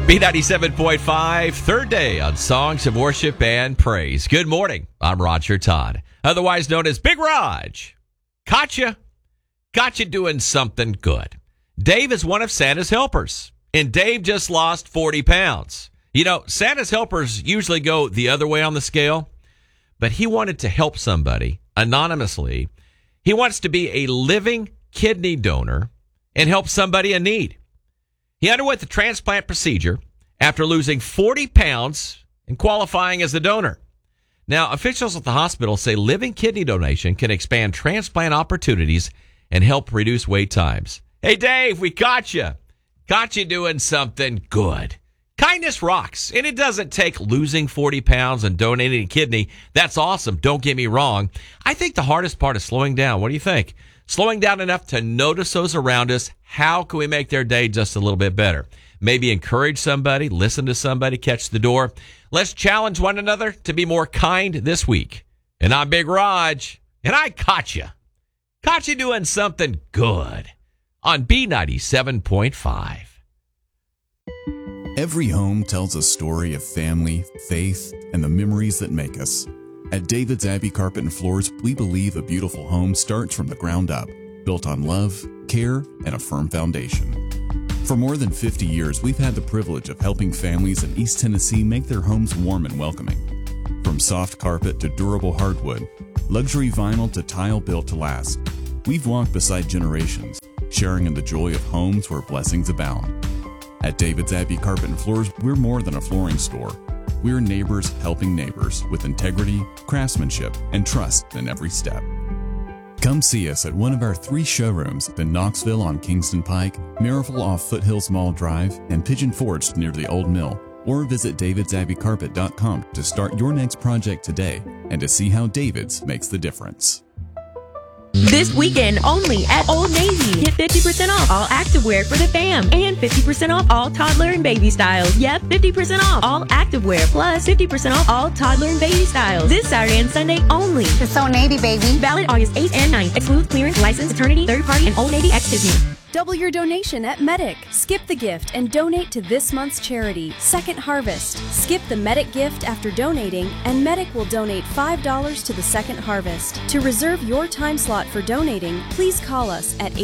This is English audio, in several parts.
B97.5, third day on Songs of Worship and Praise. Good morning. I'm Roger Todd, otherwise known as Big Raj. Caught you doing something good. Dave is one of Santa's helpers, and Dave just lost 40 pounds. You know, Santa's helpers usually go the other way on the scale, but he wanted to help somebody anonymously. He wants to be a living kidney donor and help somebody in need. He underwent the transplant procedure after losing 40 pounds and qualifying as a donor. Now, officials at the hospital say living kidney donation can expand transplant opportunities and help reduce wait times. Hey, Dave, we caught you. Caught you doing something good. Kindness rocks, and it doesn't take losing 40 pounds and donating a kidney. That's awesome. Don't get me wrong. I think the hardest part is slowing down. What do you think? Slowing down enough to notice those around us. How can we make their day just a little bit better? Maybe encourage somebody, listen to somebody, catch the door. Let's challenge one another to be more kind this week. And I'm Big Raj, and I caught you. Caught you doing something good on B97.5. Every home tells a story of family, faith, and the memories that make us. At David's Abbey Carpet and Floors, we believe a beautiful home starts from the ground up, built on love, care, and a firm foundation. For more than 50 years, we've had the privilege of helping families in East Tennessee make their homes warm and welcoming. From soft carpet to durable hardwood, luxury vinyl to tile built to last, we've walked beside generations, sharing in the joy of homes where blessings abound. At David's Abbey Carpet and Floors, we're more than a flooring store. We're neighbors helping neighbors with integrity, craftsmanship, and trust in every step. Come see us at one of our 3 showrooms in Knoxville on Kingston Pike, Maryville off Foothills Mall Drive, and Pigeon Forge near the Old Mill, or visit davidsabbeycarpet.com to start your next project today and to see how David's makes the difference. This weekend only at Old Navy. Get 50% off all activewear for the fam and 50% off all toddler and baby styles. Yep, 50% off all activewear plus 50% off all toddler and baby styles. This Saturday and Sunday only. It's Old Navy, baby. Valid August 8th and 9th. Excludes clearance, license, eternity, third party, and Old Navy X Disney. Double your donation at Medic. Skip the gift and donate to this month's charity, Second Harvest. Skip the Medic gift after donating, and Medic will donate $5 to the Second Harvest. To reserve your time slot for donating, please call us at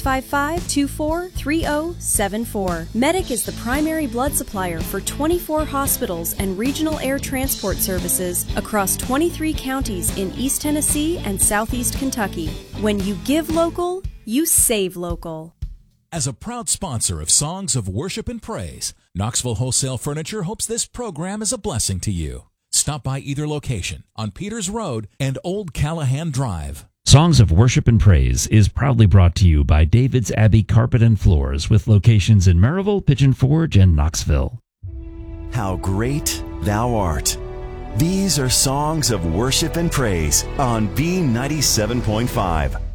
8655-243074. Medic is the primary blood supplier for 24 hospitals and regional air transport services across 23 counties in East Tennessee and Southeast Kentucky. When you give local, you save local. As a proud sponsor of Songs of Worship and Praise, Knoxville Wholesale Furniture hopes this program is a blessing to you. Stop by either location on Peters Road and Old Callahan Drive. Songs of Worship and Praise is proudly brought to you by David's Abbey Carpet and Floors with locations in Maryville, Pigeon Forge, and Knoxville. How great thou art. These are Songs of Worship and Praise on B97.5.